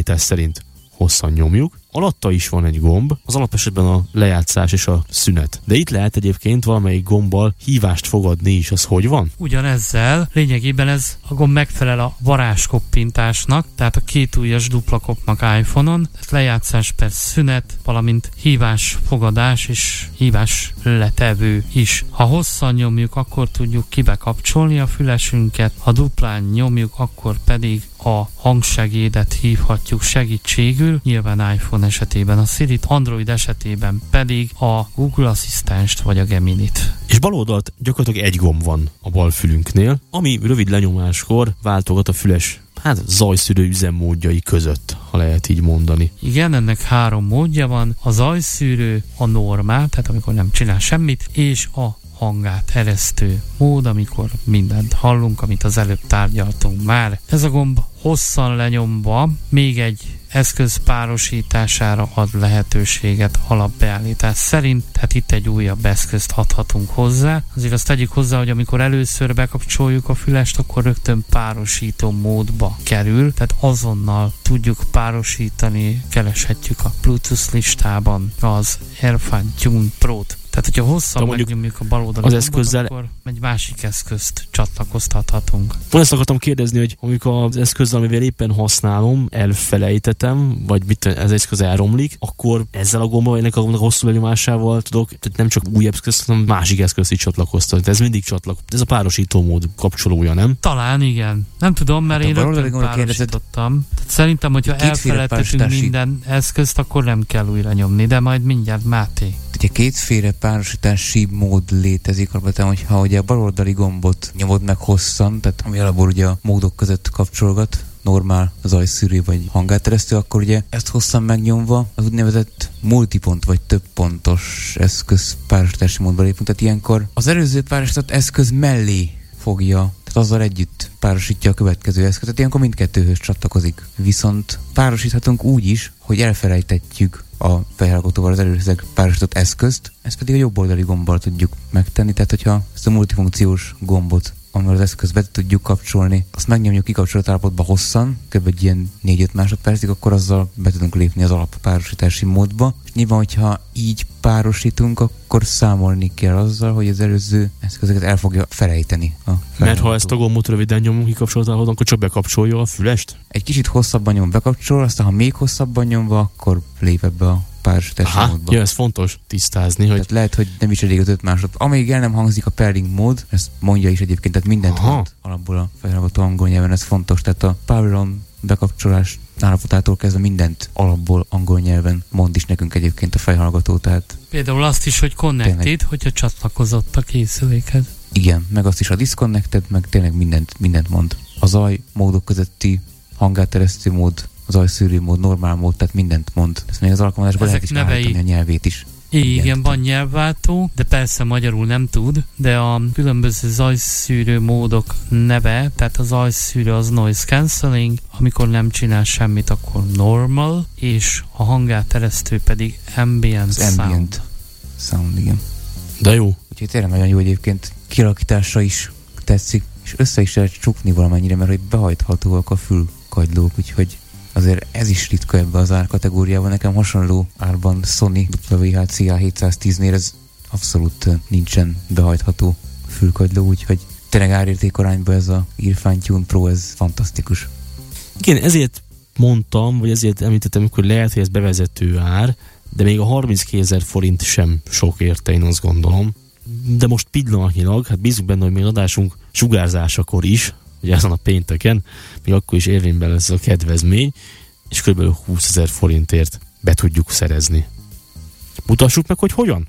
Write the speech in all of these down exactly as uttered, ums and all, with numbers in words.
felállítás szerint hosszan nyomjuk. Alatta is van egy gomb, az alapesetben a lejátszás és a szünet. De itt lehet egyébként valamelyik gombbal hívást fogadni is, az hogy van? Ugyanezzel, lényegében ez a gomb megfelel a varázskoppintásnak, tehát a két ujjas dupla kopnak iPhone-on, tehát lejátszás per szünet, valamint hívás fogadás és hívás letevő is. Ha hosszan nyomjuk, akkor tudjuk kibekapcsolni a fülesünket, ha duplán nyomjuk, akkor pedig a hangsegédet hívhatjuk segítségül, nyilván iPhone esetében a Sirit, Android esetében pedig a Google Asszisztenst vagy a Geminit. És bal oldalt gyakorlatilag egy gomb van a bal fülünknél, ami rövid lenyomáskor váltogat a füles, hát zajszűrő üzemmódjai között, ha lehet így mondani. Igen, ennek három módja van, a zajszűrő, a normál, tehát amikor nem csinál semmit, és a hangát eresztő mód, amikor mindent hallunk, amit az előbb tárgyaltunk már. Ez a gomb hosszan lenyomva még egy eszköz párosítására ad lehetőséget alapbeállítás szerint, tehát itt egy újabb eszközt adhatunk hozzá. Azért azt tegyük hozzá, hogy amikor először bekapcsoljuk a fülest, akkor rögtön párosító módba kerül, tehát azonnal tudjuk párosítani, kereshetjük a Bluetooth listában az AirFine Tune Pro-t. Tehát, hogyha hosszan megnyomjuk a bal oldali az eszközzel, akkor egy másik eszközt csatlakoztathatunk. Van, ezt akartam kérdezni, hogy amikor az eszközzel, amivel éppen használom, elfelejtetem, vagy mit, ez eszköz elromlik, akkor ezzel a gombbal, ennek a hosszú lenyomásával tudok, tehát nem csak új eszközt, hanem másik eszközt is csatlakoztatni. Ez mindig csatlakozik. Ez a párosító mód kapcsolója, nem? Talán igen. Nem tudom, mert hát én rögtön párosítottam. Tehát szerintem, hogyha elfelejtettünk minden eszközt, akkor nem kell újra nyomni, de majd mindjárt Máté. Ugye kétféle párosítási mód létezik, alapvetően, hogyha ugye a baloldali gombot nyomod meg hosszan, tehát ami alapból ugye a módok között kapcsolgat, normál, zajszűrő vagy hangáteresztő, akkor ugye ezt hosszan megnyomva az úgynevezett multipont vagy több pontos eszköz párosítási módba lépünk. Tehát ilyenkor az előző párosított eszköz mellé fogja, tehát azzal együtt párosítja a következő eszközt, tehát ilyenkor mindkettőhöz csatlakozik. Viszont párosíthatunk úgy is, hogy elfelejtetjük a fejhallgatóval az előzőleg párosított eszközt, ezt pedig a jobb oldali gombbal tudjuk megtenni, tehát hogyha ezt a multifunkciós gombot, amivel az eszközt be tudjuk kapcsolni, azt megnyomjuk kikapcsolt állapotba hosszan, kb. Egy ilyen négy-öt másodpercig, akkor azzal be tudunk lépni az alappárosítási módba. És nyilván, hogyha így párosítunk, akkor számolni kell azzal, hogy az előző eszközöket el fogja felejteni. A Mert ha ezt a gombot röviden nyomunk kikapcsolt állapotban, akkor csak bekapcsolja a fülest? Egy kicsit hosszabban nyom, bekapcsol, aztán ha még hosszabban nyomva, akkor lép ebbe a párosítási módba. Ja, ez fontos tisztázni, hogy... Tehát lehet, hogy nem is elég az öt másodperc. Amíg el nem hangzik a pairing mód, ezt mondja is egyébként, tehát mindent Aha. mond alapból a fejhallgató angol nyelven, ez fontos. Tehát a power on bekapcsolás állapotától kezdve mindent alapból angol nyelven mond is nekünk egyébként a fejhallgató, tehát... Például azt is, hogy connected, tényleg, hogyha csatlakozott a készülékhez. Igen, meg azt is a disconnected, meg tényleg mindent, mindent mond. A zaj módok közötti hangáteresztő mód, az zajszűrő mód, normál mód, tehát mindent mond. Ezt még az alkalmazásban lehet is állítani a nyelvét is. Igen, igen, van nyelvváltó, de persze magyarul nem tud, de a különböző zajszűrő módok neve, tehát a zajszűrő az noise cancelling, amikor nem csinál semmit, akkor normal, és a hangáteresztő pedig ambient az sound. Ambient sound, igen. De jó. Úgyhogy tényleg nagyon jó egyébként, kialakítása is tetszik, és össze is lehet csukni valamennyire, mert hogy behajthatóak a fülkagylók, úgyhogy azért ez is ritka ebbe az árkategóriában. Nekem hasonló árban Sony dupla vé há cé á hétszáztíznél ez abszolút nincsen behajtható fülkagyló, úgyhogy tényleg árérték arányban ez a AirFine Tune Pro, ez fantasztikus. Igen, ezért mondtam, vagy ezért említettem, hogy lehet, hogy ez bevezető ár, de még a harminckétezer forint sem sok érte, én azt gondolom. De most pillanatnyilag, hát bízunk benne, hogy még adásunk sugárzásakor is, ugye ezen a pénteken, még akkor is érvényben lesz a kedvezmény, és kb. húszezer forintért be tudjuk szerezni. Mutassuk meg, hogy hogyan?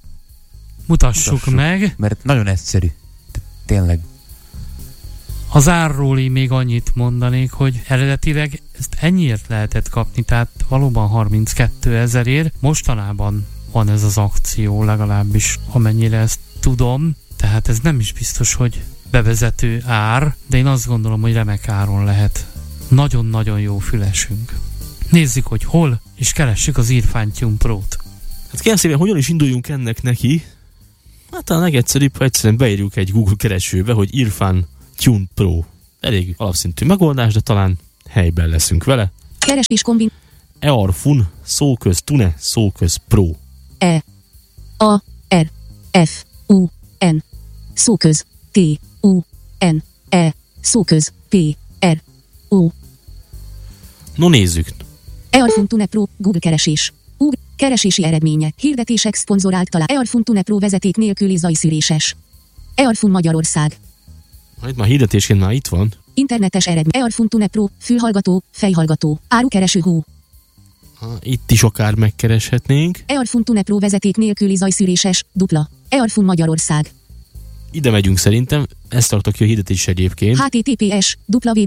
Mutassuk, Mutassuk meg. Mert nagyon egyszerű. Tényleg. Az árról én még annyit mondanék, hogy eredetileg ezt ennyiért lehetett kapni, tehát valóban harminckétezerért. Mostanában van ez az akció, legalábbis amennyire ezt tudom, tehát ez nem is biztos, hogy bevezető ár, de én azt gondolom, hogy remek áron lehet. Nagyon-nagyon jó fülesünk. Nézzük, hogy hol, és keressük az AirFine Tune Pro-t. Hát kérem szépen, hogyan is induljunk ennek neki? Hát a legegyszerűbb, ha egyszerűen beírjuk egy Google keresőbe, hogy AirFine Tune Pro. Elég alapszintű megoldás, de talán helyben leszünk vele. Keresés kombin. Earfun, szóköz Tune, szóköz Pro. E. A. R. F. U. N. Szóköz. T. U. N. E. Szóköz. P. R. O. No nézzük. Earfun Tune Pro, Google keresés. Google keresési eredménye, hirdetések szponzorált talál. Earfun Tune Pro vezeték nélküli zajszűréses. Earfun Magyarország. Ha itt már hirdetésként már itt van. Internetes eredmény. Earfun Tune Pro, fülhallgató, fejhallgató, árukereső hú. Ha, itt is akár megkereshetnénk. Earfun Tune Pro vezeték nélküli zajszűréses, dupla. Earfun Magyarország. Ide megyünk szerintem, ezt tartok ki a hirdetés egyébként. H T T P S,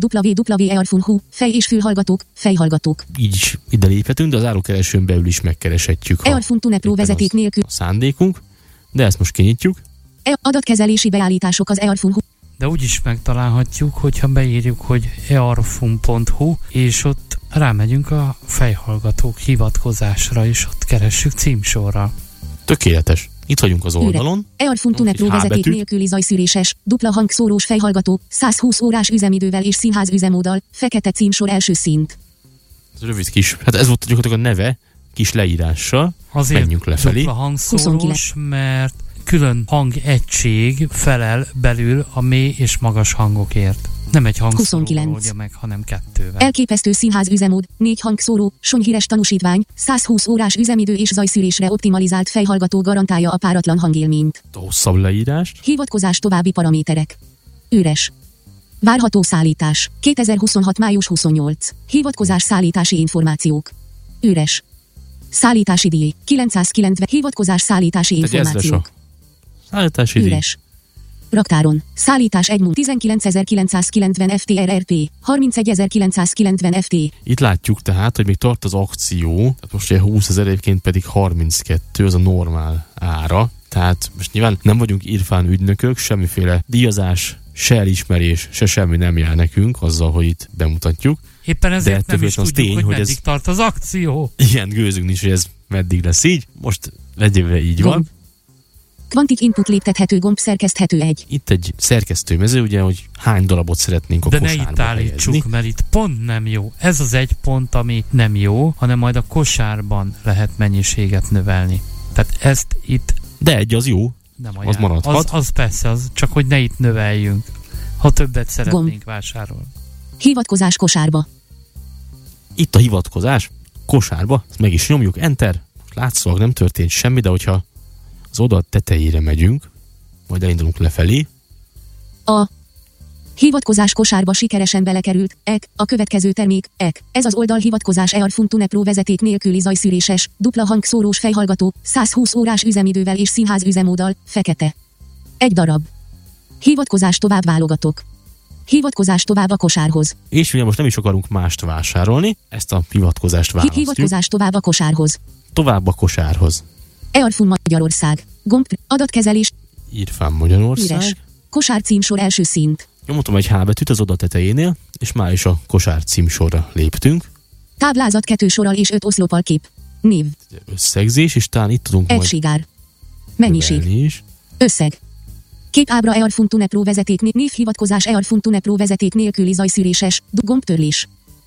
www Earfun hú, fej- és fülhallgatók, fejhallgatók. Így is ide léphetünk, de az árukeresőn belül is megkereshetjük. Earfun Tune Pro vezeték nélkül. A szándékunk, de ezt most kinyitjuk. E- adatkezelési beállítások az Earfun hú. De úgy is megtalálhatjuk, hogyha beírjuk, hogy earfun pont hu, és ott rámegyünk a fejhallgatók hivatkozásra, és ott keressük címsorral. Tökéletes. Itt vagyunk az oldalon. Earfun Tune Pro vezeték nélküli zajszűréses, dupla hangszórós fejhallgató, száz húsz órás üzemidővel és színház üzemmóddal, fekete címsor első szint. Ez rövid kis, hát ez volt gyakorlatilag a neve, kis leírással. Azért menjünk lefelé. Dupla hangszórós, mert külön hangegység felel belül a mély és magas hangokért. Nem egy hangszóró oldja meg, hanem kettővel. Elképesztő színház üzemmód, négy hangszóró, sonyhíres tanúsítvány, száz húsz órás üzemidő és zajszűrésre optimalizált fejhallgató garantálja a páratlan hangélményt. Hosszabb leírás. Hivatkozás további paraméterek. Üres. Várható szállítás. kétezer-huszonhat. május huszonnyolc. Hivatkozás szállítási információk. Üres. Szállítási díj. kilencszázkilencven. Hivatkozás szállítási információk. Szállítási díj. Üres. Raktáron. Szállítás egy mú tizenkilencezer-kilencszázkilencven F T R R P. harmincegyezer-kilencszázkilencven F T. Itt látjuk tehát, hogy még tart az akció, tehát most ugye húszezer, egyébként pedig harminckettő, az a normál ára. Tehát most nyilván nem vagyunk Irfan ügynökök, semmiféle díjazás, se elismerés, se semmi nem jár nekünk azzal, hogy itt bemutatjuk. Éppen ezért de nem is tudjuk, tény, hogy, hogy meddig ez... tart az akció. Igen, gőzünk nincs, hogy ez meddig lesz így. Most egyébben így van. Quantic Input léptethető gomb szerkeszthető egy. Itt egy szerkesztőmező, ugye, hogy hány darabot szeretnénk a De kosárba ne itt állítsuk, helyezni. Mert itt pont nem jó. Ez az egy pont, ami nem jó, hanem majd a kosárban lehet mennyiséget növelni. Tehát ezt itt... De egy az jó, nem az maradhat. Az, az persze, az, csak hogy ne itt növeljünk, ha többet szeretnénk gomb. Vásárolni. Hivatkozás kosárba. Itt a hivatkozás kosárba, ezt meg is nyomjuk, enter. Látszólag nem történt semmi, de hogyha az oldal tetejére megyünk, majd elindulunk lefelé. A hivatkozás kosárba sikeresen belekerült, ek, a következő termék, ek. Ez az oldal hivatkozás Earfun Tune Pro vezeték nélküli zajszűréses, dupla hangszórós fejhallgató, száz húsz órás üzemidővel és színház üzemmóddal, fekete. Egy darab. Hivatkozás tovább válogatok. Hivatkozás tovább a kosárhoz. És ugye most nem is akarunk mást vásárolni, ezt a hivatkozást választjuk. Hivatkozás tovább a kosárhoz. Tovább a kosárhoz. Earfun Magyarország. Gomb, adatkezelés. Irfan Magyarország. Üres. Kosár címsor első szint. Nyomottam egy H betűt az oda tetejénél, és már is a kosár címsorra léptünk. Táblázat kettő sorral és öt oszlopal kép. Név. Összegzés, és talán itt tudunk egységár. Mennyiség. Is. Összeg. Kétábra Earfun Tune Pro vezeték név, névhivatkozás Earfun Tune Pro vezeték nélküli zajszűréses, gombtörlés.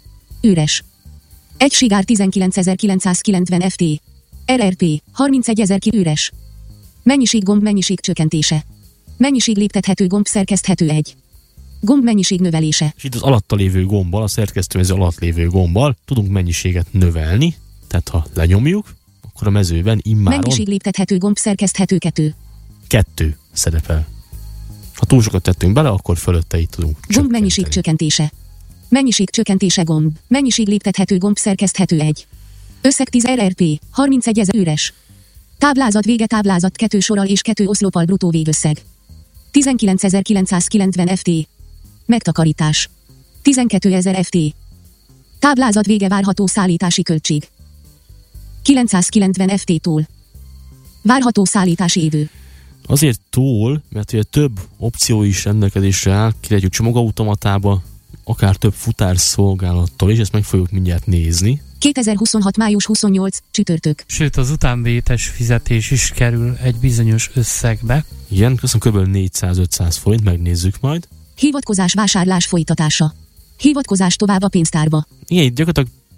Üres. Egységár tizenkilencezer-kilencszázkilencven F T. R R P. harmincegyezer ki üres. Mennyiség gomb mennyiség csökkentése. Mennyiség léptethető gomb szerkeszthető egy. Gomb mennyiség növelése. És itt az alatta lévő gombbal, a szerkesztőmező alatt lévő gombbal tudunk mennyiséget növelni, tehát ha lenyomjuk, akkor a mezőben immáron... Mennyiség léptethető gomb szerkeszthető kettő. Kettő szerepel. Ha túl sokat tettünk bele, akkor fölötte itt tudunk csökkenteni. Gomb mennyiség csökkentése. Mennyiség csökkentése gomb. Mennyiség léptethető gomb szerkeszthető egy. Összeg tíz R R P. harmincegyezer üres. Táblázat vége táblázat kettő sorral és kettő oszlopal bruttó végösszeg. tizenkilencezer-kilencszázkilencven F T. Megtakarítás. tizenkétezer F T. Táblázat vége várható szállítási költség. kilencszázkilencven F T-tól. Várható szállítási idő. Azért túl, mert ugye több opció is rendelkezésre áll, kiadjuk csomagautomatába, akár több futárszolgálattal, és ezt meg fogjuk mindjárt nézni. kétezer-huszonhat. május huszonnyolc. Csütörtök. Sőt, az utánvétes fizetés is kerül egy bizonyos összegbe. Igen, köszönöm, kb. négyszáz-ötszáz forint, megnézzük majd. Hivatkozás vásárlás folytatása. Hivatkozás tovább a pénztárba. Igen, itt gyakorlatilag, Hivatkozás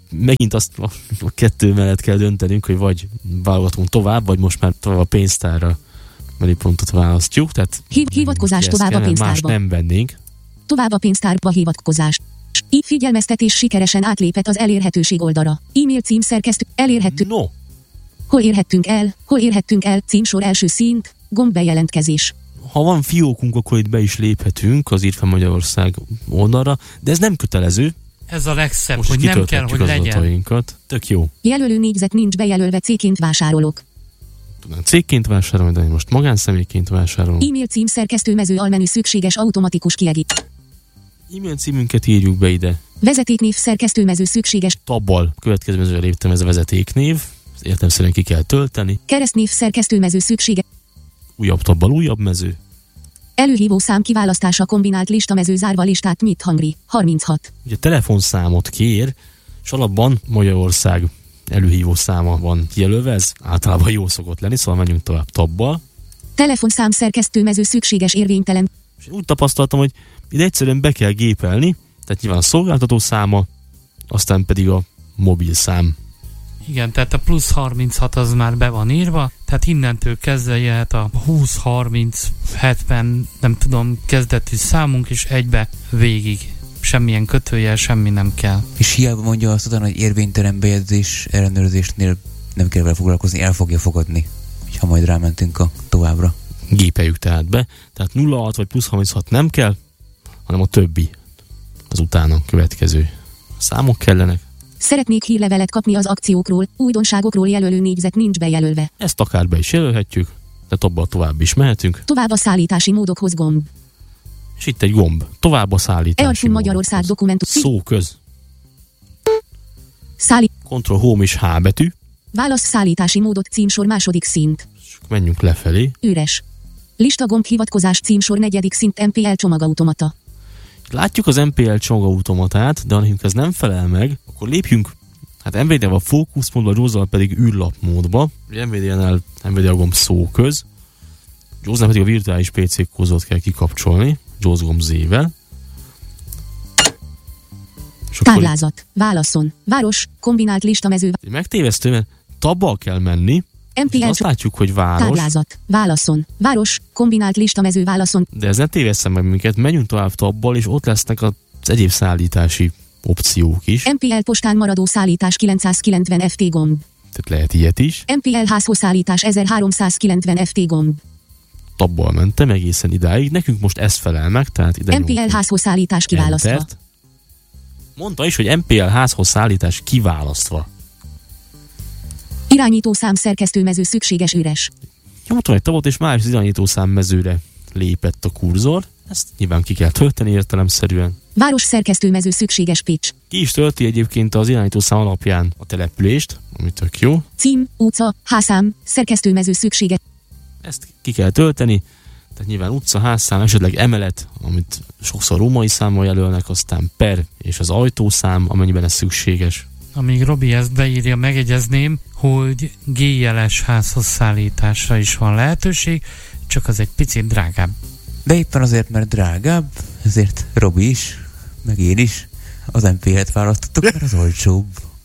megint azt a, a kettő mellett kell döntenünk, hogy vagy válogatunk tovább, vagy most már tovább a pénztárra menüpontot választjuk. Tehát Hív, hivatkozás tovább a pénztárba. Más nem vennénk. Tovább a pénztárba hivatkozás. Így figyelmeztetés sikeresen átlépett az elérhetőség oldalra. E-mail cím szerkesztő, elérhető. No. Hol érhettünk el, hol érhettünk el, címsor első szint, gomb bejelentkezés. Ha van fiókunk, akkor itt be is léphetünk az Írfán Magyarország oldalra, de ez nem kötelező. Ez a legszebb, most hogy nem kell, hogy legyen. Adatainkat. Tök jó. Jelölő négyzet nincs bejelölve, cégként vásárolok. Tudnánk cégként vásárolni, de most magánszemélyként vásárolunk. E-mail cím szerkesztő mező almenü szükséges automatikus kiegít. E-mail címünket írjuk be ide. Vezetéknév szerkesztő mező szükséges. Tabbal következő mezőre léptem, ez a vezetéknév. Értelemszerűen ki kell tölteni. Keresztnév szerkesztő mező szükséges. Újabb tabbal újabb mező. Előhívó szám kiválasztása kombinált listamező zárva listát nyit hangri. harminchat. Ugye telefonszámot kér, és alapban Magyarország előhívó száma van kijelölve, ez általában jó szokott lenni, szóval menjünk tovább tabbal. Telefonszám szerkesztő mező szükséges érvénytelen. És úgy tapasztaltam, hogy ide egyszerűen be kell gépelni, tehát nyilván a szolgáltató száma, aztán pedig a mobil szám. Igen, tehát a plusz harminchat az már be van írva, tehát innentől kezdve jöhet a húsz harminc hetven, nem tudom, kezdetű számunk, és egybe végig. Semmilyen kötőjel, semmi nem kell. És hiába mondja azt utána, hogy érvénytelen bejegyzés ellenőrzésnél nem kell vele foglalkozni, el fogja fogadni, ha majd rámentünk a továbbra. Gépeljük tehát be, tehát nulla hat vagy plusz harminchat nem kell, hanem a többi, az utána következő számok kellenek. Szeretnék hírlevelet kapni az akciókról, újdonságokról, jelölő négyzet nincs bejelölve. Ezt akár be is jelölhetjük, de abban tovább is mehetünk. Tovább a szállítási módokhoz gomb. És itt egy gomb. Tovább a szállítási Earfun Magyarország dokumentum. Szó köz. Szállít. Ctrl Home és H betű. Válasz szállítási módot címsor második szint. És menjünk lefelé. Üres. Lista gomb hivatkozás címsor negyedik szint em pé el csomagautomata. Látjuk az em pé el csomagautomatát, de ha nekünk ez nem felel meg, akkor lépjünk, hát em vé dé-vel a fókuszmódba, Jaws-nál pedig űrlapmódba. em vé dé-nál em vé dé a gomb szóköz, Jaws-nál pedig a virtuális pé cé kózót kell kikapcsolni, Jaws gomb Z-vel. Táblázat, válaszon, város, kombinált listamező. Megtévesztő, mert tabbal kell menni, em pé el azt látjuk, hogy város. Táblázat, válaszon, város, kombinált listamező válaszon. De ez ne tévesszen meg minket, menjünk tovább tabbal, és ott lesznek az egyéb szállítási opciók is. em pé el postán maradó szállítás kilencszázkilencven ef té gomb. Tehát lehet ilyet is. em pé el házhoz szállítás ezerháromszázkilencven ef té gomb. Tabbal mentem egészen idáig, nekünk most ez felel meg, tehát ide em pé el házhoz szállítás kiválasztva. Entert. Mondta is, hogy em pé el házhoz szállítás kiválasztva. Irányítószám szerkesztőmező szükséges üres. Nyomtam egy tabot, és már is az irányítószám mezőre lépett a kurzor. Ezt nyilván ki kell tölteni értelemszerűen. Város szerkesztőmező szükséges pitch. Ki is tölti egyébként az irányítószám alapján a települést, ami tök jó. Cím, utca, házszám, szerkesztőmező szükséges. Ezt ki kell tölteni, tehát nyilván utca, házszám, esetleg emelet, amit sokszor római számmal jelölnek, aztán per és az ajtószám, amennyiben ez szükséges. Amíg Robi ezt beírja, megegyezném, hogy G-jeles házhoz szállításra is van lehetőség, csak az egy picit drágább. De éppen azért, mert drágább, ezért Robi is, meg én is az em pé el-et választottuk, mert az olcsóbb.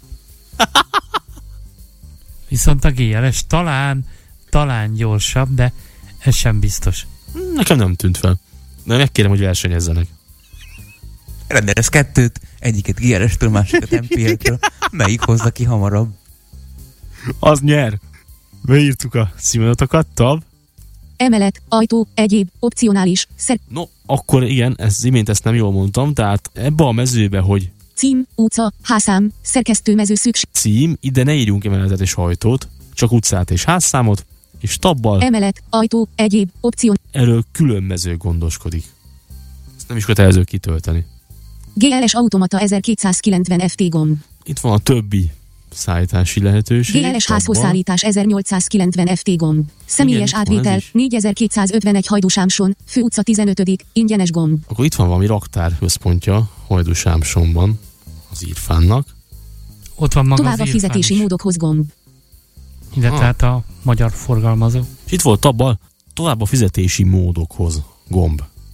Viszont a G-jeles talán, talán gyorsabb, de ez sem biztos. Nekem nem tűnt fel. De megkérem, hogy versenyezzenek. Rendelsz kettőt, egyiket gé er es-től, másikat em pé el-től. Melyik hozza ki hamarabb? Az nyer. Beírtuk a címadatokat, tab. Emelet, ajtó, egyéb, opcionális, szer... No, akkor igen, ez imént ezt nem jól mondtam, tehát ebbe a mezőbe, hogy Cím, utca, házszám, szerkesztőmező szükség... cím, ide ne írjunk emeletet és ajtót, csak utcát és házszámot, és tabbal Emelet, ajtó, egyéb, opció... erről külön mező gondoskodik. Ezt nem is kötelező kitölteni. gé el es automata ezerkétszázkilencven ef té gomb. Itt van a többi szállítási lehetőség. gé el es házhoz szállítás ezernyolcszázkilencven ef té gomb. Személyes igen, átvétel négyezer-kétszázötvenöt Hajdúsámson, főutca tizenötödik ingyenes gomb. Akkor itt van valami raktár központja Hajdúsámsonban az Írfánnak. Ott van maga Tovább az a fizetési is. módokhoz gomb. Ide Ha. tehát a magyar forgalmazó. És itt volt abban tovább a fizetési módokhoz gomb.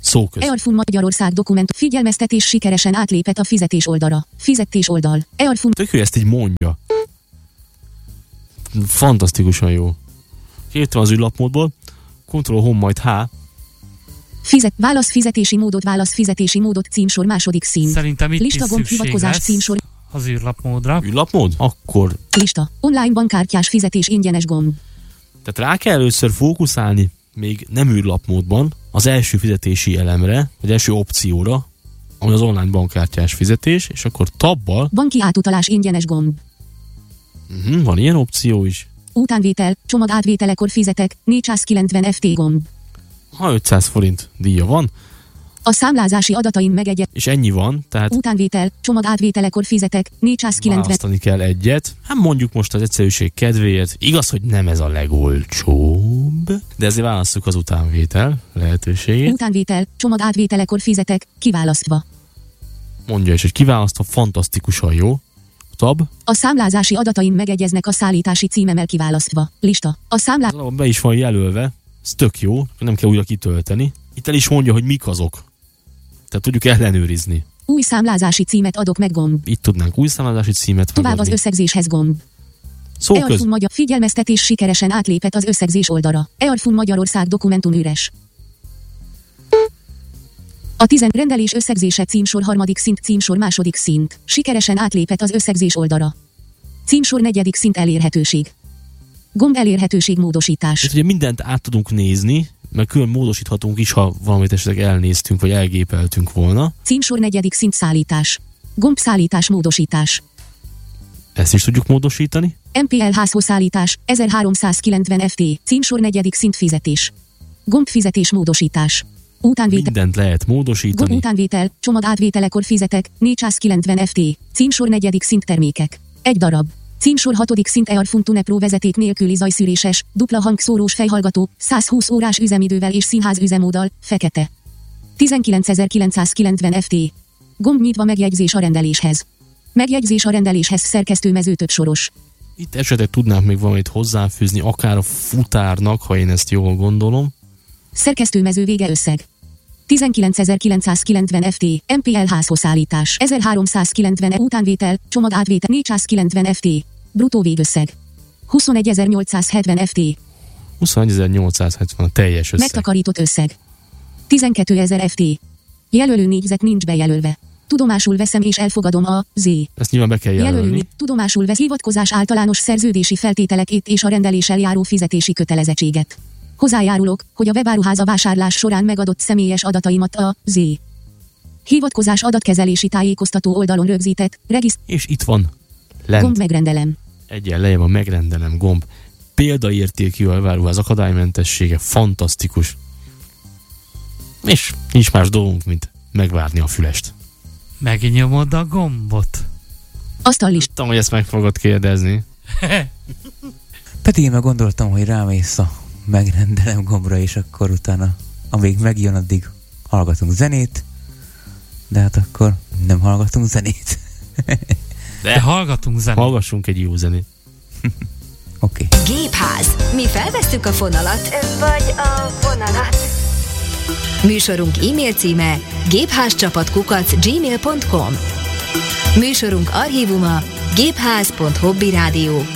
Szóköz. Earfun Magyarország dokumentum. Figyelmeztetés, sikeresen átlépett a fizetés oldalra. Fizetés oldal. Earfun. Tök jó, ezt így mondja. Fantasztikusan jó. Kértem az űrlapmódból. Ctrl Home majd H. Fizet, válasz fizetési módot, válasz fizetési módot, címsor, második szín. Szerintem itt Lista is gomb, szükség hivatkozás, lesz címsor. az űrlapmódra. Űrlapmód? Akkor. Lista. Online bankkártyás fizetés, ingyenes gomb. Tehát rá kell először fókuszálni, még nem űrlapmódban, az első fizetési elemre, vagy első opcióra, ami az online bankkártyás fizetés, és akkor tabbal. Banki átutalás, ingyenes gomb. Uh-huh, van ilyen opció is. Utánvétel, csomag átvételekor fizetek, négyszázkilencven F T gomb. Ha ötszáz forint díja van, A számlázási adataim megegyez. és ennyi van, tehát Utánvétel, csomag átvételekor fizetek, négyszázkilencven. választani kell egyet. Hát mondjuk most az egyszerűség kedvéért, igaz, hogy nem ez a legolcsóbb, de ezért választjuk az utánvétel lehetőségét. Utánvétel, csomag átvételekor fizetek, kiválasztva. Mondja is, hogy kiválasztva, fantasztikusan jó. Tab. A számlázási adataim megegyeznek a szállítási címemmel, kiválasztva. Lista. A számlá... Be is van jelölve, ez tök jó, nem kell újra kitölteni. Itt el is mondja, hogy mik azok. Tehát tudjuk ellenőrizni. Új számlázási címet adok meg gomb. Itt tudnánk új számlázási címet Tovább megadni. az összegzéshez gomb. Szóköz. Earfun Magyar. Figyelmeztetés, sikeresen átlépett az összegzés oldalra. Earfun Magyarország dokumentum üres. A tizen rendelés összegzése, címsor harmadik szint, címsor második szint. Sikeresen átlépett az összegzés oldalra. Címsor negyedik szint, elérhetőség. Gomb, elérhetőség, módosítás. És ugye mindent át tudunk nézni, mert külön módosíthatunk is, ha valamit esetleg elnéztünk, vagy elgépeltünk volna. Címsor negyedik szint, szállítás. Gomb, szállítás, módosítás. Ezt is tudjuk módosítani. em pé el házhoz szállítás, ezerháromszázkilencven F T. Címsor negyedik szint, fizetés. Gomb, fizetés, módosítás. Utánvétel. Mindent lehet módosítani. Gomb, utánvétel, csomag átvételekor fizetek, négyszázkilencven F T. Címsor negyedik szint, termékek. Egy darab. Címsor hatodik szint, Earfun Tunepro vezeték nélküli zajszűréses, dupla hangszórós fejhallgató, százhúsz órás üzemidővel és színház üzemmóddal, fekete. tizenkilencezer-kilencszázkilencven F T. Gomb, nyitva, megjegyzés a rendeléshez. Megjegyzés a rendeléshez, szerkesztőmező, több soros. Itt esetleg tudnánk még valamit hozzáfűzni, akár a futárnak, ha én ezt jól gondolom. Szerkesztőmező, vége, összeg. tizenkilencezer-kilencszázkilencven F T. em pé el házhoz szállítás. ezerháromszázkilencven utánvétel, csomag átvétel, négyszázkilencven F T. Bruttó végösszeg. huszonegyezer-nyolcszázhetven F T. huszonegyezer-nyolcszázhetven a teljes összeg. Megtakarított összeg. tizenkétezer F T. Jelölő négyzet nincs bejelölve. Tudomásul veszem és elfogadom a Z. Ezt nyilván be kell jelölni. Jelölő, tudomásul vesz, hivatkozás, általános szerződési feltételek itt és a rendeléssel járó fizetési kötelezettséget. Hozzájárulok, hogy a webáruháza vásárlás során megadott személyes adataimat a Z. Hivatkozás adatkezelési tájékoztató oldalon rögzített, regiszt... És itt van. Lent. Gomb, megrendelem. Egyen lejjebb a megrendelem gomb. Példaértékű a webáruház akadálymentessége, fantasztikus. És nincs más dolgunk, mint megvárni a fülest. Megnyomod a gombot. Asztal list. Tudom, hogy ezt meg fogod kérdezni. Pedig én meg gondoltam, hogy rámész a megrendelem gombra, és akkor utána, amíg megjön, addig hallgatunk zenét, de hát akkor nem hallgatunk zenét. De, De hallgatunk zenét. Hallgassunk egy jó zenét. Oké. Okay. Gépház. Mi felvesszük a fonalat, vagy a vonalat. Műsorunk e-mail címe gépházcsapat kukac gmail pont com. Műsorunk archívuma gépház pont hobbyradio